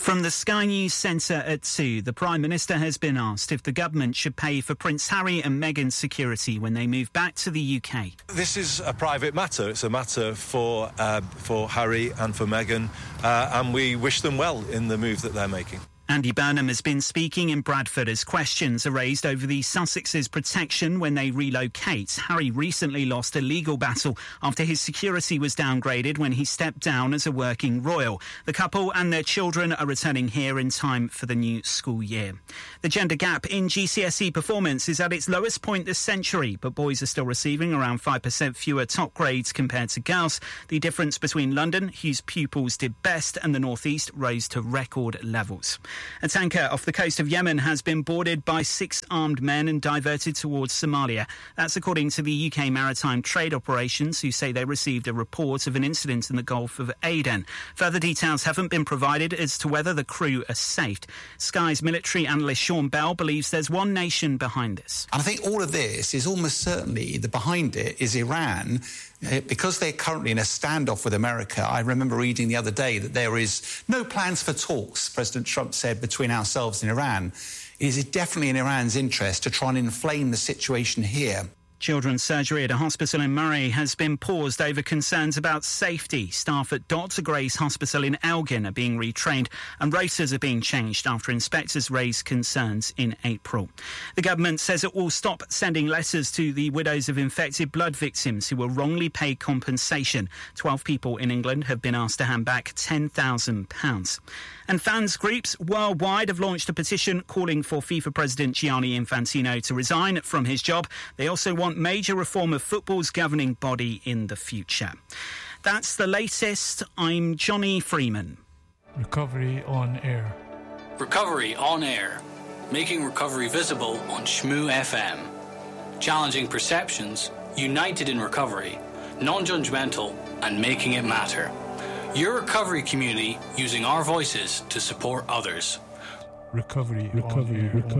From the Sky News Centre at 2, the Prime Minister has been asked if the government should pay for Prince Harry and Meghan's security when they move back to the UK. This is a private matter. It's a matter for Harry and for Meghan, and we wish them well in the move that they're making. Andy Burnham has been speaking in Bradford as questions are raised over the Sussexes' protection when they relocate. Harry recently lost a legal battle after his security was downgraded when he stepped down as a working royal. The couple and their children are returning here in time for the new school year. The gender gap in GCSE performance is at its lowest point this century, but boys are still receiving around 5% fewer top grades compared to girls. The difference between London, whose pupils did best, and the North East rose to record levels. A tanker off the coast of Yemen has been boarded by 6 armed men and diverted towards Somalia. That's according to the UK Maritime Trade Operations, who say they received a report of an incident in the Gulf of Aden. Further details haven't been provided as to whether the crew are safe. Sky's military analyst Sean Bell believes there's one nation behind this. And I think all of this is almost certainly, behind it is Iran. Because they're currently in a standoff with America, I remember reading the other day that there is no plans for talks, President Trump said, between ourselves and Iran. It is definitely in Iran's interest to try and inflame the situation here. Children's surgery at a hospital in Murray has been paused over concerns about safety. Staff at Dr. Gray's Hospital in Elgin are being retrained and rotas are being changed after inspectors raised concerns in April. The government says it will stop sending letters to the widows of infected blood victims who were wrongly paid compensation. 12 people in England have been asked to hand back £10,000. And fans groups worldwide have launched a petition calling for FIFA President Gianni Infantino to resign from his job. They also want major reform of football's governing body in the future. That's the latest. I'm Johnny Freeman. Recovery on Air. Recovery on Air. Making recovery visible on Shmoo FM. Challenging perceptions, united in recovery, non-judgmental and making it matter. Your recovery community using our voices to support others. Recovery on Air.